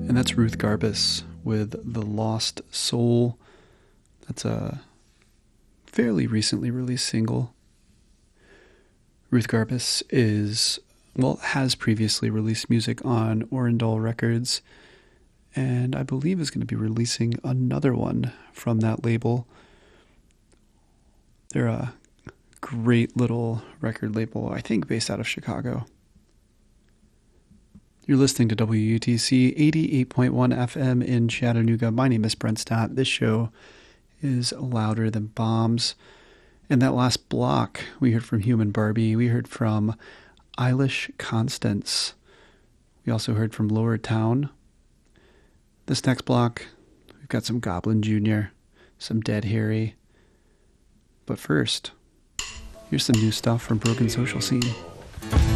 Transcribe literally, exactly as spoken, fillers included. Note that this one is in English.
And that's Ruth Garbus with The Lost Soul. That's a fairly recently released single. Ruth Garbus is, well, has previously released music on Orindal Records, and I believe is going to be releasing another one from that label. They're a great little record label, I think based out of Chicago. You're listening to W U T C eighty-eight point one F M in Chattanooga. My name is Brent Stott. This show is Louder Than Bombs. And that last block, we heard from Human Barbie. We heard from Eilish Constance. We also heard from Lower Town. This next block, we've got some Goblin Junior, some Dead Harry. But first, here's some new stuff from Broken Social Scene.